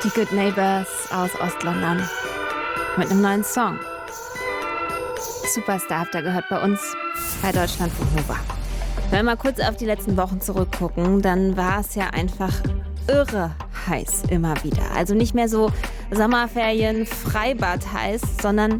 Die Good Neighbors aus Ostlondon mit einem neuen Song. Superstar, der gehört bei uns bei Deutschlandfunk Nova. Wenn wir mal kurz auf die letzten Wochen zurückgucken, dann war es ja einfach irre heiß immer wieder. Also nicht mehr so Sommerferien, Freibad heiß, sondern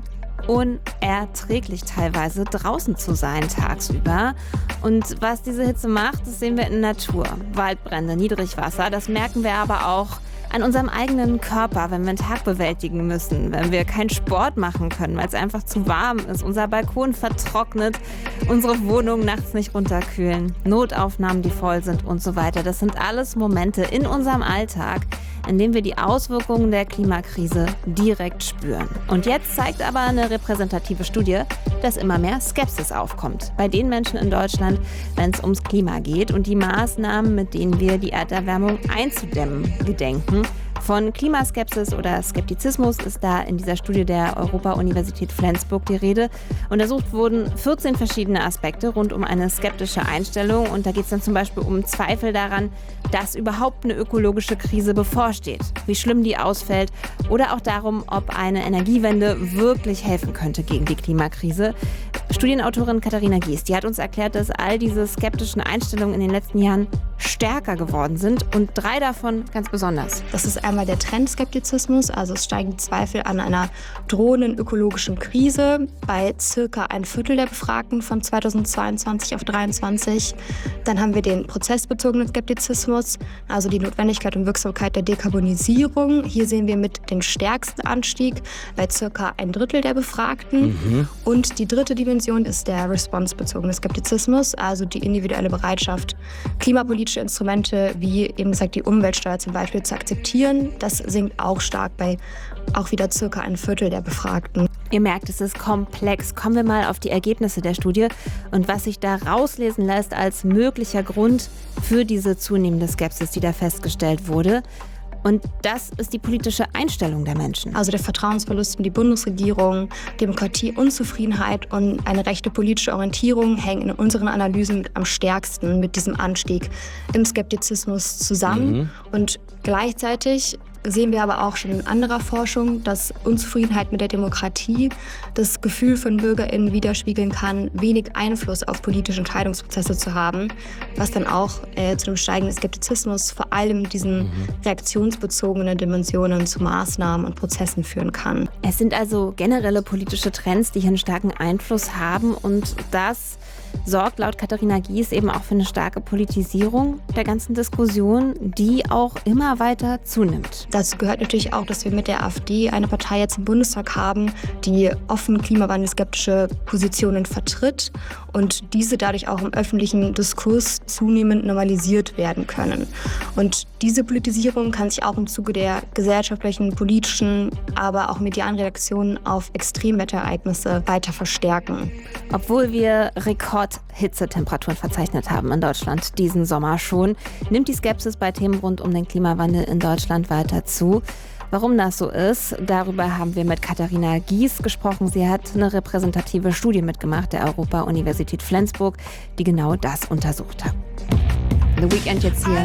unerträglich teilweise draußen zu sein tagsüber. Und was diese Hitze macht, das sehen wir in der Natur. Waldbrände, Niedrigwasser, das merken wir aber auch an unserem eigenen Körper, wenn wir einen Tag bewältigen müssen, wenn wir keinen Sport machen können, weil es einfach zu warm ist, unser Balkon vertrocknet, unsere Wohnung nachts nicht runterkühlen, Notaufnahmen, die voll sind und so weiter. Das sind alles Momente in unserem Alltag, in dem wir die Auswirkungen der Klimakrise direkt spüren. Und jetzt zeigt aber eine repräsentative Studie, dass immer mehr Skepsis aufkommt bei den Menschen in Deutschland, wenn es ums Klima geht und die Maßnahmen, mit denen wir die Erderwärmung einzudämmen gedenken. Von Klimaskepsis oder Skeptizismus ist da in dieser Studie der Europa-Universität Flensburg die Rede. Untersucht wurden 14 verschiedene Aspekte rund um eine skeptische Einstellung. Und da geht es dann zum Beispiel um Zweifel daran, dass überhaupt eine ökologische Krise bevorsteht, wie schlimm die ausfällt oder auch darum, ob eine Energiewende wirklich helfen könnte gegen die Klimakrise. Studienautorin Katharina Gies, die hat uns erklärt, dass all diese skeptischen Einstellungen in den letzten Jahren stärker geworden sind und 3 davon ganz besonders. Das ist einmal der Trendskeptizismus, also es steigen die Zweifel an einer drohenden ökologischen Krise bei circa 1/4 der Befragten von 2022 auf 2023. Dann haben wir den prozessbezogenen Skeptizismus, also die Notwendigkeit und Wirksamkeit der Dekarbonisierung. Hier sehen wir mit den stärksten Anstieg bei circa 1/3 der Befragten. Und die dritte Dimension ist der responsebezogene Skeptizismus, also die individuelle Bereitschaft, klimapolitische Instrumente wie eben gesagt die Umweltsteuer zum Beispiel zu akzeptieren. Das sinkt auch stark bei auch wieder circa 1/4 der Befragten. Ihr merkt, es ist komplex. Kommen wir mal auf die Ergebnisse der Studie und was sich da rauslesen lässt als möglicher Grund für diese zunehmende Skepsis, die da festgestellt wurde. Und das ist die politische Einstellung der Menschen. Also der Vertrauensverlust in die Bundesregierung, Demokratieunzufriedenheit und eine rechte politische Orientierung hängen in unseren Analysen am stärksten mit diesem Anstieg im Skeptizismus zusammen. Und gleichzeitig sehen wir aber auch schon in anderer Forschung, dass Unzufriedenheit mit der Demokratie das Gefühl von BürgerInnen widerspiegeln kann, wenig Einfluss auf politische Entscheidungsprozesse zu haben, was dann auch zu einem steigenden Skeptizismus, vor allem diesen reaktionsbezogenen Dimensionen zu Maßnahmen und Prozessen führen kann. Es sind also generelle politische Trends, die hier einen starken Einfluss haben und das sorgt laut Katharina Gies eben auch für eine starke Politisierung der ganzen Diskussion, die auch immer weiter zunimmt. Dazu gehört natürlich auch, dass wir mit der AfD eine Partei jetzt im Bundestag haben, die offen klimawandelskeptische Positionen vertritt und diese dadurch auch im öffentlichen Diskurs zunehmend normalisiert werden können. Und diese Politisierung kann sich auch im Zuge der gesellschaftlichen, politischen, aber auch medialen Reaktionen auf Extremwetterereignisse weiter verstärken. Obwohl wir Rekordhitzetemperaturen verzeichnet haben in Deutschland diesen Sommer schon, nimmt die Skepsis bei Themen rund um den Klimawandel in Deutschland weiter zu. Warum das so ist, darüber haben wir mit Katharina Gies gesprochen. Sie hat eine repräsentative Studie mitgemacht der Europa-Universität Flensburg, die genau das untersucht hat. The Weeknd jetzt hier.